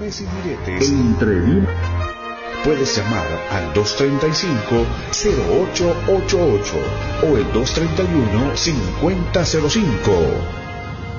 dimes y diretes. Puedes llamar al 235-0888 o el 231-5005.